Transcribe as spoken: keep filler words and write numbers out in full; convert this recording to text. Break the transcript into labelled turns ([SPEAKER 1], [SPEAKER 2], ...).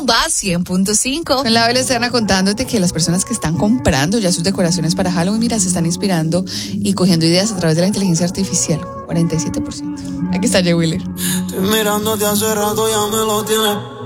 [SPEAKER 1] Bomba cien punto cinco.
[SPEAKER 2] En la Bella Eterna contándote que las personas que están comprando ya sus decoraciones para Halloween, mira, se están inspirando y cogiendo ideas a través de la inteligencia artificial. cuarenta y siete por ciento. Aquí está Jay Wheeler.
[SPEAKER 3] Estoy mirándote hace rato, ya me lo tienes